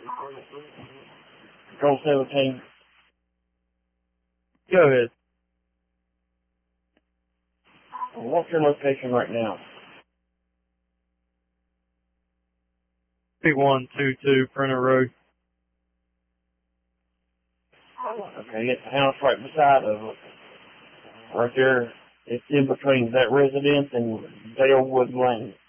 Control 17. Go ahead. What's your location right now? 2122 Printer Road. Okay, it's the house right beside of it. Right there. It's in between that residence and Dalewood Lane.